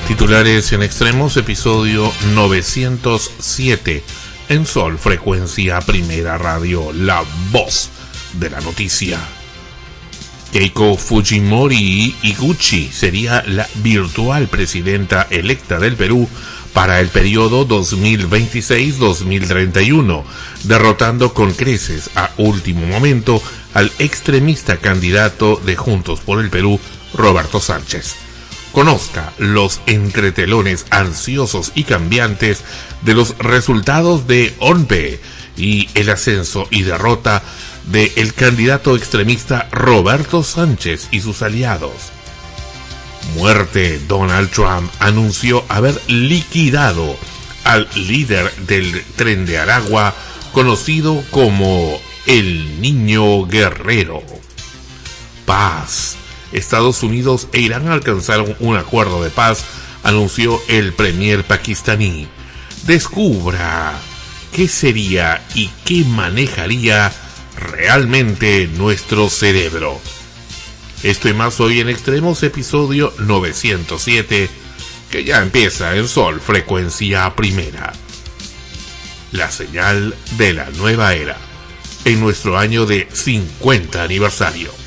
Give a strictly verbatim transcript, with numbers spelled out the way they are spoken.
Titulares en extremos, episodio novecientos siete. En Sol, frecuencia primera radio, la voz de la noticia. Keiko Fujimori Iguchi sería la virtual presidenta electa del Perú para el periodo dos mil veintiséis a dos mil treinta y uno, derrotando con creces a último momento al extremista candidato de Juntos por el Perú, Roberto Sánchez. Conozca los entretelones ansiosos y cambiantes de los resultados de O N P E y el ascenso y derrota del candidato extremista Roberto Sánchez y sus aliados. Muerte. Donald Trump anunció haber liquidado al líder del Tren de Aragua, conocido como el Niño Guerrero. Paz. Estados Unidos e Irán alcanzaron un acuerdo de paz, anunció el premier pakistaní. Descubra qué sería y qué manejaría realmente nuestro cerebro. Esto y más hoy en Extremos, episodio novecientos siete, que ya empieza en Sol, frecuencia primera. La señal de la nueva era, en nuestro año de cincuenta aniversario.